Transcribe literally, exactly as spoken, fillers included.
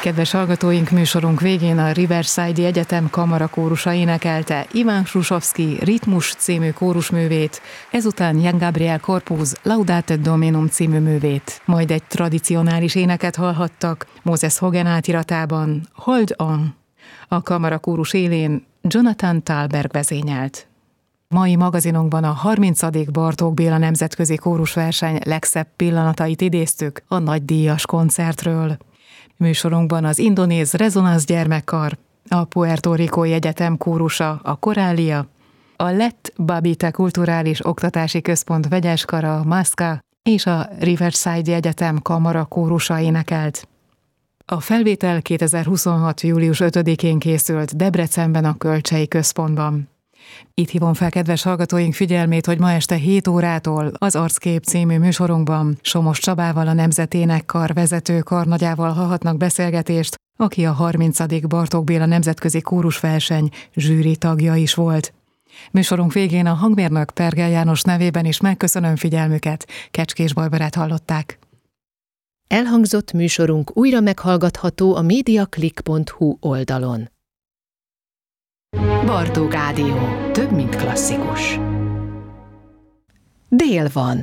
Kedves hallgatóink, műsorunk végén a Riverside Egyetem kamarakórusa énekelte Iván Hrusovszky Ritmus című kórusművét, ezután Jan Gabriel Corpus Laudate Dominum című művét. Majd egy tradicionális éneket hallhattak Moses Hogan átiratában, Hold On. A kamarakórus élén Jonathan Thalberg vezényelt. Mai magazinunkban a harmincadik Bartók Béla nemzetközi kórusverseny legszebb pillanatait idéztük a nagydíjas koncertről. Műsorunkban az indonéz Rezonansz gyermekkar, a Puerto Ricói Egyetem kórusa, a Coralia, a lett Babita Kulturális Oktatási Központ vegyeskara, Masca és a Riverside Egyetem kamara kórusa énekelt. A felvétel kétezer-huszonhat. július ötödikén készült Debrecenben a Kölcsei Központban. Itt hívom fel kedves hallgatóink figyelmét, hogy ma este hét órától az Arckép című műsorunkban Somos Csabával, a Nemzeténekkar vezető karnagyával hallhatnak beszélgetést, aki a harmincadik Bartók Béla nemzetközi kórusverseny zsűri tagja is volt. Műsorunk végén a hangmérnök Pergel János nevében is megköszönöm figyelmüket, Kecskés Barbarát hallották. Elhangzott műsorunk újra meghallgatható a mediaclick pont hu oldalon. Bartók Rádió. Több, mint klasszikus. Dél van.